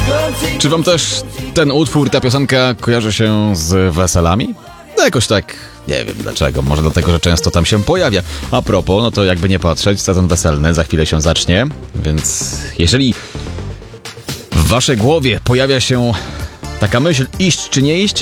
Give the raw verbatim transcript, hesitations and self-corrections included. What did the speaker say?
Czy wam też ten utwór, ta piosenka kojarzy się z weselami? No jakoś tak, nie wiem dlaczego, może dlatego, że często tam się pojawia. A propos, no to jakby nie patrzeć, sezon weselny za chwilę się zacznie, więc jeżeli w waszej głowie pojawia się taka myśl, iść czy nie iść,